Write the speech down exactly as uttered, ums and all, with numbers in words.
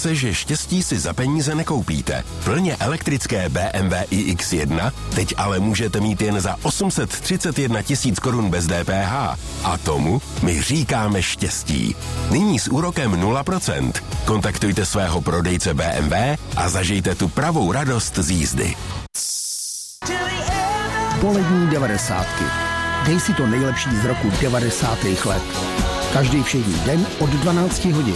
se, že štěstí si za peníze nekoupíte. Plně elektrické B M W i X jedna teď ale můžete mít jen za osm set třicet jedna tisíc korun bez D P H. A tomu my říkáme štěstí. Nyní s úrokem nula procent. Kontaktujte svého prodejce B M W a zažijte tu pravou radost z jízdy. Polední devadesátky. Dej si to nejlepší z roku devadesátých let. Každý všední den od dvanácti hodin.